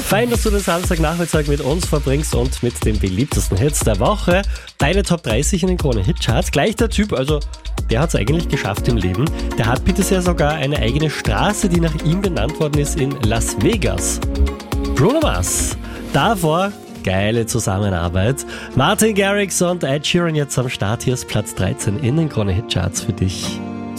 Fein, dass du den Samstagnachmittag mit uns verbringst und mit den beliebtesten Hits der Woche. Deine Top 30 in den Krone-Hitcharts. Gleich der Typ, also der hat es eigentlich geschafft im Leben. Der hat bitte sehr sogar eine eigene Straße, die nach ihm benannt worden ist, in Las Vegas. Bruno Mars. Davor geile Zusammenarbeit. Martin Garrix und Ed Sheeran jetzt am Start. Hier ist Platz 13 in den Krone-Hitcharts für dich.